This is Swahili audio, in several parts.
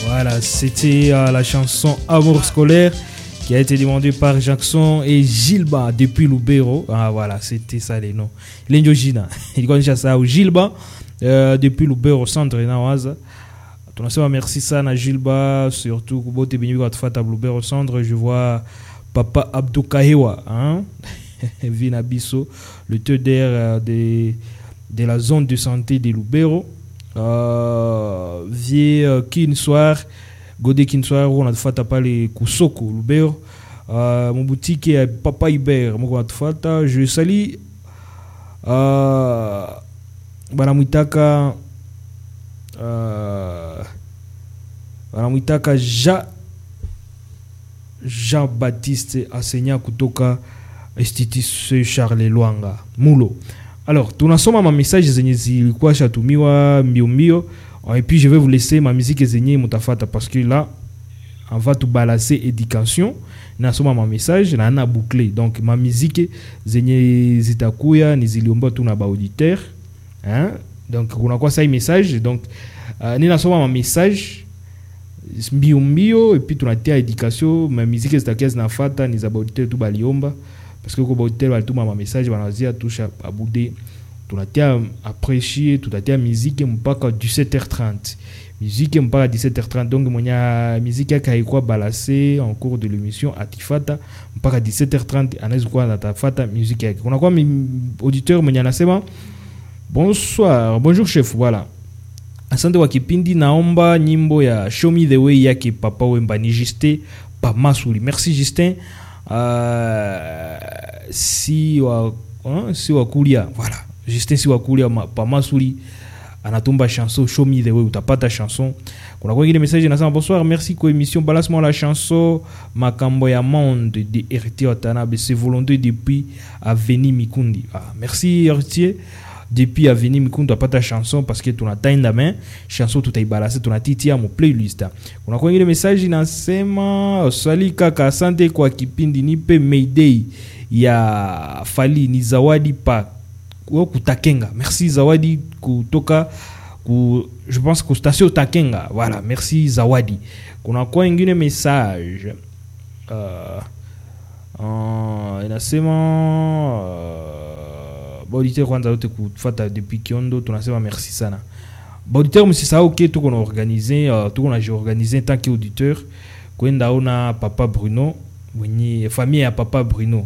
Voilà, c'était la chanson Amour scolaire qui a été demandée par Jackson et Gilba depuis Lubero. Ah voilà, c'était ça les noms. L'Indiogina, il connaît ça au Gilba depuis Lubero centre na waza. Tunasema merci sana Gilba, surtout kubote binyi kwa tufata Lubero centre. Je vois Papa Abdou Kahewa, hein, Vina Bisso, le TDR de la zone de santé de Lubero. Vie Kinswar Godé Kinswar on a fait parler Kusoko Lubero, mon boutique est Papa Iber mon a fait. Je salue banamwitaka Jean-Baptiste enseignant kutoka Institut Charles Lwanga Mulo. Alors, tunasoma ma message zenye zilikuwa shatumiwa mbio et puis je vais vous laisser ma musique zenye mutafata parce que là on va tout balancer éducation nasoma ma message na na boucler donc ma musique zenye zitakuya niziliomba tu na ba auditeur hein, donc kuna kwa ça message donc ni nasoma ma message mbio et puis tunatia éducation ma musique zitakia zinafata ni za ba auditeur tu baliomba parce que kwa auditeur walituma ma message wanazia tusha abude tunatia apprécier tutatia musique mpaka 17h30 musique mpaka 17h30 donc mwenye musique yake haikuwa balancer en cours de l'émission atifata mpaka 17h30 anaweza kuwa atafata musique yake. Kuna kwa auditeur mwenye anasema bonsoir, bonjour chef, voilà asante wa kipindi, naomba nyimbo ya Show Me The Way yake Papa Wemba ni Justin pa Masuli. Merci Justin. Si wa kulia, voilà Justin si wa kulia pa Masuli anatumba chanson Show Me The Way, utapata chanson. Kuna kwa ile message nasema bonsoir, merci kwa émission balancement la chanson Makambo ya Monde de Héritier Watanabe, c'est volonté depuis Avenue Mikundi. Merci Héritier depuis Avenue Mikundi, utapata chanson parce que tunataenda main chanson tutaibalancer tunatitia mu playlist. Kuna kwa ile message nasema swali kaka, asante kwa kipindi, nipe Mayday ya Fali ni zawadi pa Kutakenga. Merci Zawadi kutoka je pense que station Takenga. Voilà, merci Zawadi. Kuna kwa ingine message inasema auditeur kwanza wote kufuata depuis Kiondo tunasema merci sana. Auditeur msisahau ke tuko na organiser en tant qu'auditeur kwenda ona Papa Bruno mwenye famille ya Papa Bruno.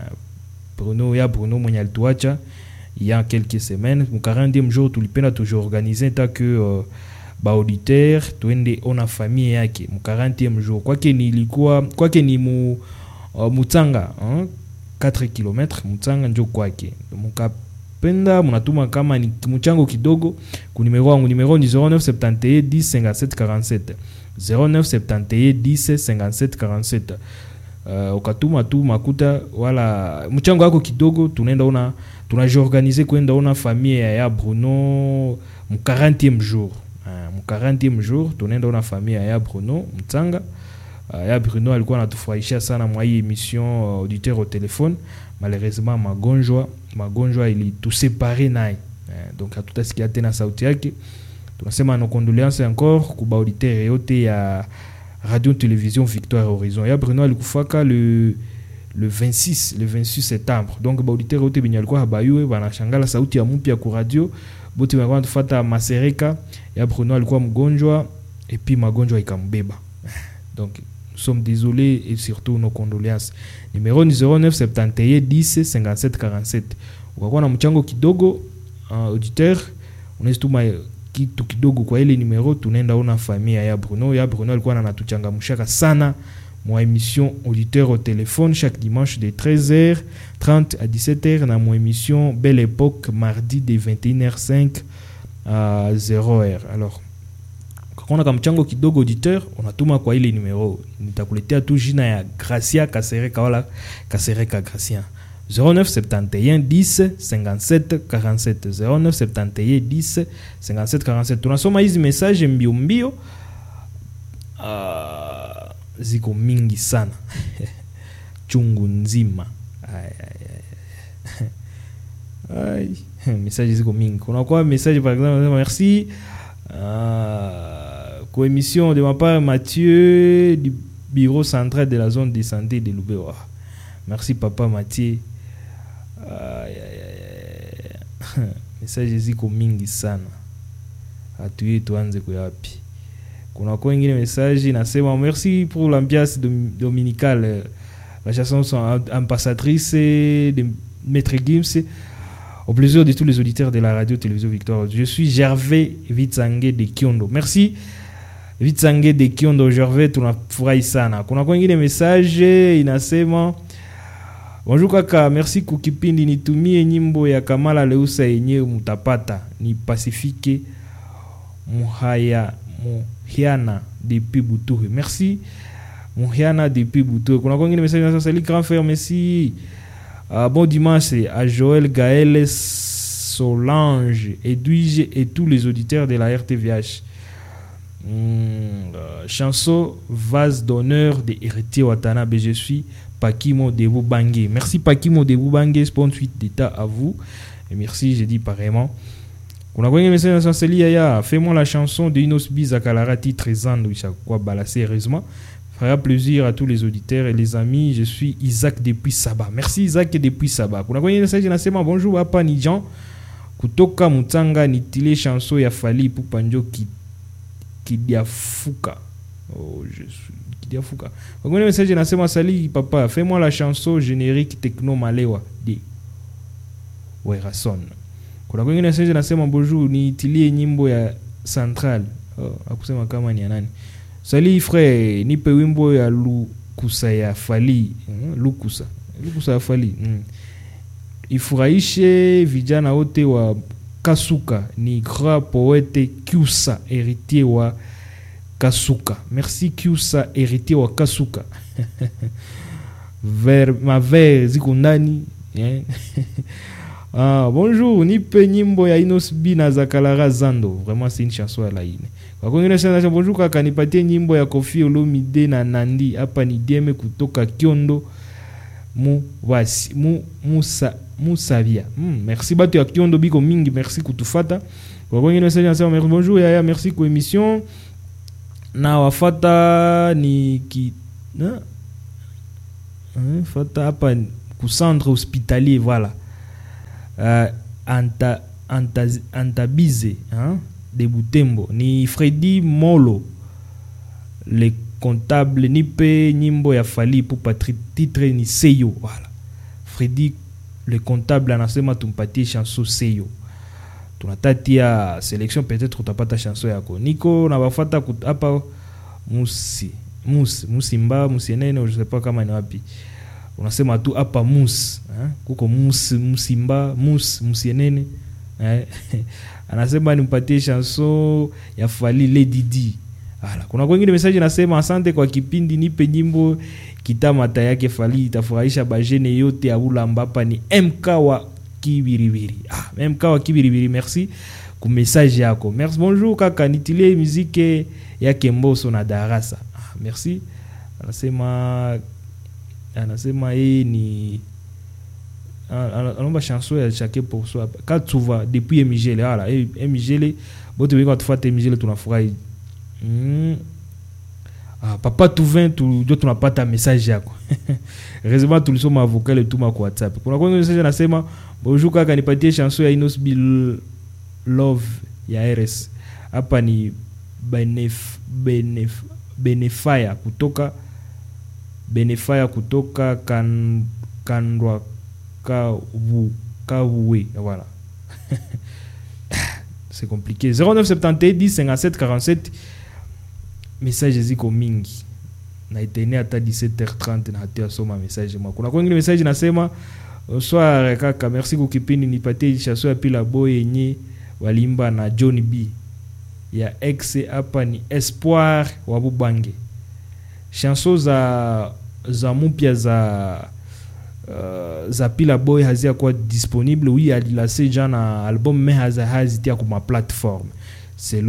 Bruno mwenye alituacha il y a quelques semaines. Mon 40e jour tulipenda toujours organiser tant que auditeur tuende ona famille yake mon 40e jour kwake ni Mutsanga 4 km Mutsanga njo kwake mukapenda munatuma kama ni mchango kidogo ku numero wangu, numero ni 0971 10 57 47 0971 10 57 47. Ukatuma tu makuta wala mchango wako kidogo, tunaenda tunajiorganiser kwenda ona famille ya Bruno mu 40e jour. Mu 40e jour tunaenda ona famille ya Bruno Mtsanga. Ya Bruno alikuwa anatufurahisha sana mwa hii émission auditeur au téléphone. Malheureusement magonjwa ili tu séparer naye. Donc hatutasikia tena sauti yake. Tunasema nos condoléances encore kuba auditeur yote ya Radio Télévision Victoire Horizon. Ya Bruno alikufaka le 26 septembre. Donc auditeur yote benye alikuwa habayue banashangala sauti ya mpya ku radio. Bote wanakuwa tufuata Masereka. Ya Bruno alikuwa mgonjwa et puis magonjwa ikambeba. Donc nous sommes désolés et surtout nos condoléances. Numéro 0971 10 57 47. Ukakuwa na mchango kidogo auditeur unaweza kitu kidogo kwa ile numero, tunaenda ona famille ya Bruno. Ya Bruno alikuwa anatuchangamshaka sana mwa émission auditeur au téléphone chaque dimanche de 13h30 à 17h na mwa émission Belle Époque mardi de 21h05 à 0h. Alors kakona kama mchango kidogo auditeur unatuma kwa ile numero, nitakuletea tu jina ya Gracia Kasereka wala Kasereka Gracia. 0971 10 57 47 0971 10 57 47. Tunasoma hizi message mbio ziko mingi sana chungu nzima. Message ziko mingi. Kuna kwa message par exemple merci co-émission de ma part Mathieu du bureau central de la zone de santé de Lubewa. Merci papa Mathieu. Message ziko mingi sana. Atuye tuanze kuyapi. Kuna kwa ingine message inasema merci pour l'ambiance dominicale. La chanson sont ambassadrice de Maître Gims. Au plaisir de tous les auditeurs de la radio-télévision Victoire. Je suis Gervais Vitsange de Kiondo. Merci Vitsange de Kiondo. Gervais, tunafurahi sana. Kuna kwa ingine message inasema bonjour kaka, merci kukipindi nitumie nyimbo ya Kamala Leusa yenye mutapata ni Pacifique Muhiana depuis Boutouri. Merci Muhiana depuis Boutouri. Kuna kwa ingine message inasema salut grand frère, merci. Bon dimanche à Joël, Gaël, Solange, Edwige et tous les auditeurs de la RTVH. Chanson vase d'honneur de Héritier Watanabe. Je suis Pakimo Debou Bangé. Merci Pakimo Debou Bangé, spawn suite d'état à vous. Et merci, j'ai dit pareillement. On a envoyé un message à Célia. Fais-moi la chanson de Inos Bizakalara, titre Zando, quoi bala sérieusement. Fera plaisir à tous les auditeurs et les amis. Je suis Isaac depuis Saba. Merci Isaac depuis Saba. Kuna kwenye message nasema bonjour hapa ni Jean kutoka Mutanga nitile chanson ya Fali Pupanjo Kidiafuka. Oh je suis Kidiafuka. Kuna kwenye message nasema sali papa, fais-moi la chanson générique Techno Malewa de Werason. Kuna kwenye message nasema bonjour nitilie nyimbo ya Central. Oh akusema kama ni ya nani? Sali frère, nipe wimbo ya Lukusa ya Fali. Lukusa ya Fali. Ifurahishe vijana wote wa Kasuka. Ni grand poète Kyusa, héritier wa Kasuka. Merci Kyusa, héritier wa Kasuka. Ma vers ziko ndani. Bonjour, nipe nyimbo ya Inos B na Zakalara Zando. Vraiment c'est une chanson à la ine. Kwa kwingine sana bonjour kaka, nipatie nyimbo ya Koffi Olomide na Nandi hapa ni Dieme kutoka Kiondo Musavia. Merci batu ya Kiondo biko mingi, merci kutufata. Kwa kwingine sana bonjour ya merci kwa émission na wafata ni ki fata hapa ku centre hospitalier voilà. Antabize de Butembo ni Freddy Molo le comptable nipe nyimbo ya Fali pour Patrick titre ni Seyo voilà. Freddy le comptable anasema tumpatie chanson Seyo, tunatatia sélection peut-être utapata chanson yako niko na bafata hapa Musimba Musienene, je sais pas kama ni wapi unasema tu hapa kuko Musimba Musienene anasema nimpatie chanson ya Fali Lady D. Voilà. Kuna kwingine message nasema asante kwa kipindi nipe nyimbo kitamata yake Fali itafurahisha bajene yote ya Ulamba hapa ni MK wa Kibiribiri. MK wa Kibiribiri, merci ku message yako. Merci bonjour kaka nitilie musique yake Mboso na Darasa. Merci. Anasema ni alomba chanson ya chake pour soi Katsuva depuis Emigele. Voilà, Emigele bote biko tufate Emigele tunafurahi. Papa Touvin tu ndio tunapata message yako. Heureusement tulisoma vocal et tout ma kwa WhatsApp. Kuna kwa message anasema bonjour kaka nipatie chanson ya Inos Bill Love ya RS. Hapa ni Benefire kutoka Kandwa Kavoué, voilà. C'est compliqué. 0971 10 57 47 message ziko mingi. Na itene hata 17h30 na hatia soma message mwa. Kuna kwingine message nasema bonsoir kaka, merci kwa kipindi nipatie chanson ya Pila Boy yenye walimba na Johnny B. Ya ex hapa ni Espoir wa Bubange. Chanson za mpya za Pila Boy hazia kwa disponible. Oui, alilase jana album mais hazitia kwa plateforme. C'est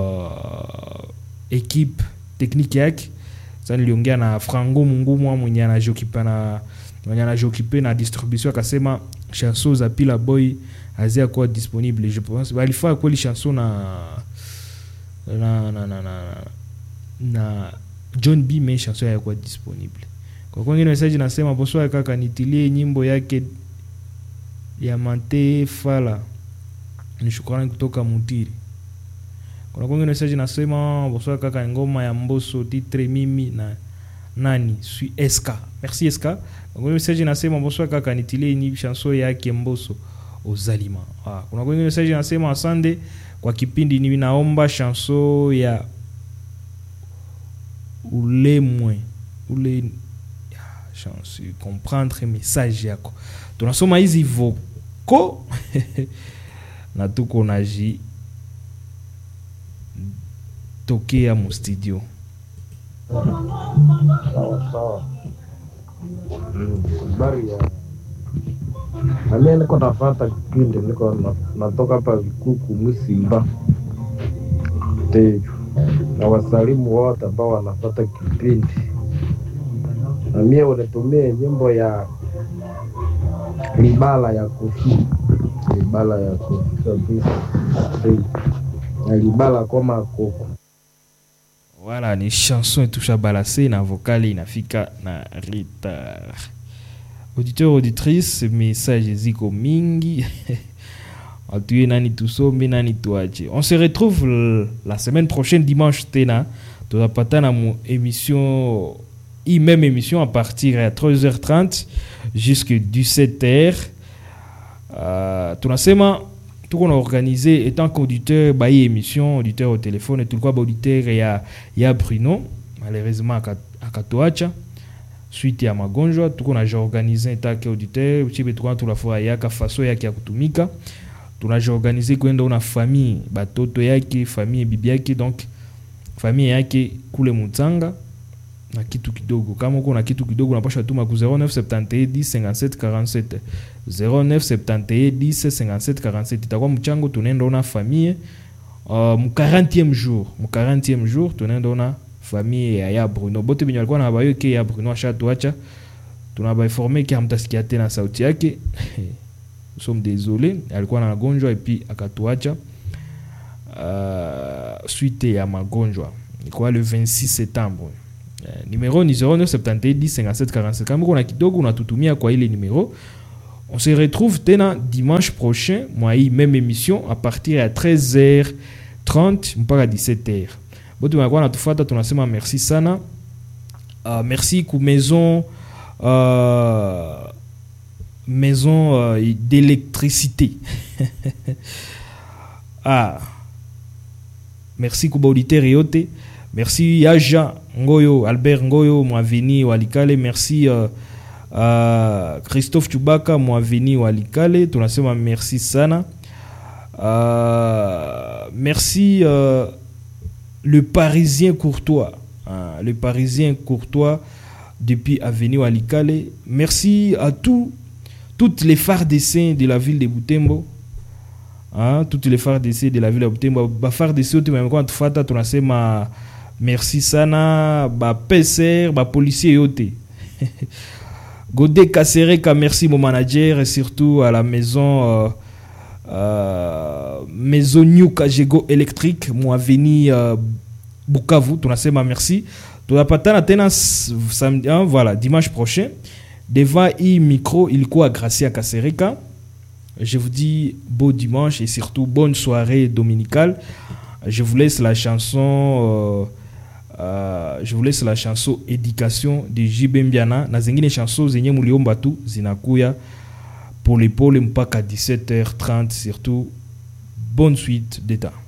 équipe technique yake. Sasa niliongea na Frango Mungu mwenye anajokipe na distribution akasema chanson za Pila Boy hazia kwa disponible. Je pense walifaa kweli chanson na John B mais chanson ya kwa disponible. Kwa kwingine message nasema bonsoir kaka, nitilie nyimbo yake ya Mante Fala. Ni shukrani kutoka Mutiri. Kuna kwingine message nasema bonsoir kaka, ngoma ya Mbosso titre mimi na nani suis SK. Merci SK. Kuna kwingine message nasema bonsoir kaka, nitilie ni chanson yake Mbosso Ozalima. Kuna kwingine message nasema asante kwa kipindi, ni naomba chanson ya Ulemwe ule chance comprendre message yako. Tunasoma hizi voko na tuko naji tokea mu studio. Sawa. Habari ya Mimi niko nafuata kipindi, niko natoka hapa Vikuku Musimba Tejo, na wasalimu wote ambao wanafuata kipindi. Na mimi wanatumia nyimbo ya Libala ya Kofi kabisa, na Libala kama koko. Voilà, ni chanson toucha balasé na vocale inafika na retard. Auditeur, auditrice, message ziko mingi. Atuye nani tusombe nani tuache. On se retrouve la semaine prochaine dimanche tena. Tutapatana mu émission, même émission à partir de 13h30 jusqu'à 17h. Tunasema tuko na organisé étant qu'auditeur ba émission auditeur au téléphone et tout quoi auditeur ya Bruno malheureusement akatoacha suite ya magonjwa. Tuko na organisé étant qu'auditeur chibe tuko na la yaka faso yake ya kutumika. Tunajiorganize kwenda una famille batoto yake famille bibi yake, donc famille yake kule Mutsanga na kitu kidogo. Kama uko na kitu kidogo unapasha tuma ku 0971 10 57 47 0971 10 57 47. Itakuwa mchango, tunaenda una famille mu 40e jour tunaenda una famille ya Bruno. Bote binyo alikuwa na bayo ke ya Bruno ashatuacha, tunaba informer ki hamtasikia tena sauti yake. Nous sommes désolés, alikuwa na magonjwa et puis akatuacha suite ya magonjwa. Ilikuwa le 26 septembre. Numéro ni 0971 10 57 47. Kama kuna kidogo unatutumia kwa ile numéro. On se retrouve tena dimanche prochain, moi hii même émission à partir à 13h30 mpaka 17h. Bote mwa na tufuata tunasema merci sana. Merci ku maison d'électricité. Merci kuba auditeur yote. Merci Yaja Ngoyo, Albert Ngoyo Mwaveni Walikale. Merci Christophe Chubaka Mwaveni Walikale. Tunasema merci sana. Merci le Parisien Courtois. Le Parisien Courtois depuis Avenue Walikale. Merci à toutes les phares d'essai de la ville de Butembo. Toutes les phares d'essai de la ville de Butembo. Ba phares d'essai tu même quand fata tunasema merci sana ba PCR ba policier yote. Godé Kasereka, merci mon manager et surtout à la maison maison New Kajego électrique moi veni Bukavu tunasema merci. Tunapatana tena samedi voilà dimanche prochain. Devant i micro ilikuwa Gracia Kasereka. Je vous dis beau dimanche et surtout bonne soirée dominicale. Je vous laisse la chanson Éducation de JB Mbiana. Na zingine chanson zenye muliomba tu zinakuya pour les mpaka 17h30 surtout. Bonne suite d'état.